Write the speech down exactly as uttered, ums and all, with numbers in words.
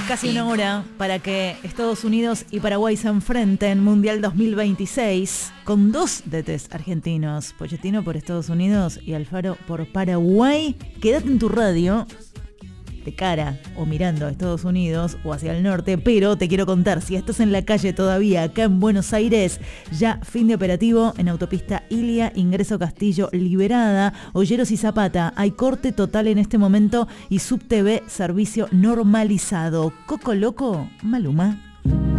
casi una hora para que Estados Unidos y Paraguay se enfrenten Mundial dos mil veintiséis con dos D Ts argentinos, Pochettino por Estados Unidos y Alfaro por Paraguay. Quédate en tu radio de cara o mirando a Estados Unidos o hacia el norte, pero te quiero contar, si estás en la calle todavía acá en Buenos Aires, ya fin de operativo en autopista Ilia, ingreso Castillo Liberada, Olleros y Zapata, hay corte total en este momento y Subte B servicio normalizado. Coco Loco, Maluma.